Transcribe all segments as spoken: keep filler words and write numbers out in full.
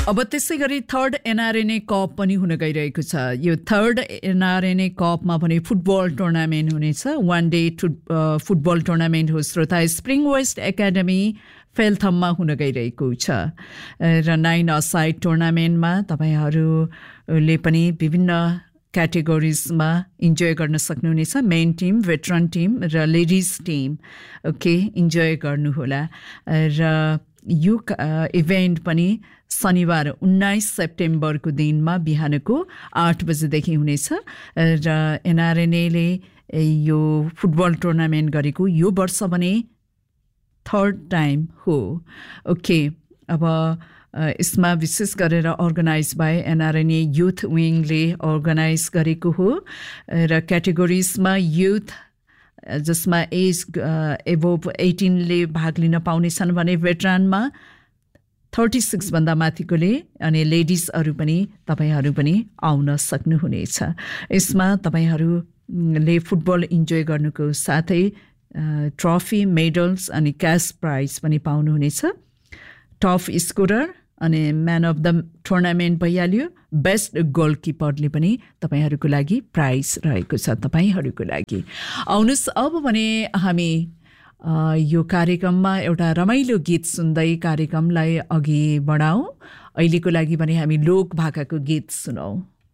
अब त्यसै गरी थर्ड एनआरएनए कप पनि हुन गइरहेको छ। यो थर्ड एनआरएनए कपमा भने फुटबल टुर्नामेन्ट हुनेछ। वान डे फुटबल टुर्नामेन्ट हो श्रोता। स्प्रिङ वेस्ट एकाडेमी फेलथममा हुन गइरहेको छ र नाइन असाइड टुर्नामेन्टमा तपाईँहरूले पनि विभिन्न क्याटेगोरिजमा इन्जोय गर्न सक्नुहुनेछ। मेन टिम, भेटरन टिम र लेडिज टिम ओके इन्जोय गर्नुहोला। र यो इभेन्ट पनि शनिबार उन्नाइस सेप्टेम्बरको दिनमा बिहानको आठ बजेदेखि हुनेछ र एनआरएनएले यो फुटबल टुर्नामेन्ट गरेको यो वर्ष भने थर्ड टाइम हो। ओके अब यसमा विशेष गरेर organise by NRNA youth विङले organise गरेको हो र क्याटेगोरिजमा युथ जसमा एज एभोभ एटिनले भाग लिन पाउनेछन् भने भेटरानमा थर्टी सिक्सभन्दा माथिकोले अनि लेडिजहरू पनि तपाईँहरू पनि आउन सक्नुहुनेछ। यसमा तपाईँहरूले फुटबल इन्जोय गर्नुको साथै ट्रफी, मेडल्स अनि क्यास प्राइज पनि पाउनुहुनेछ। टप स्कोरर अनि म्यान अफ द टुर्नामेन्ट भइहाल्यो। बेस्ट गोलकिपरले पनि तपाईँहरूको लागि प्राइज रहेको छ तपाईँहरूको लागि। आउनुहोस् अब भने हामी यो कार्यक्रममा एउटा रमाइलो गीत सुन्दै कार्यक्रमलाई अघि बढाउँ। अहिलेको लागि भने हामी लोक भाकाको गीत सुनौँ।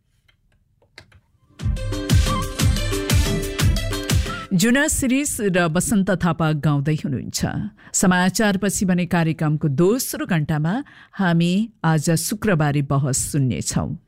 जुना सिरिस र बसन्त थापा गाउँदै हुनुहुन्छ। समाचारपछि भने कार्यक्रमको दोस्रो घण्टामा हामी आज शुक्रबारे बहस सुन्नेछौँ।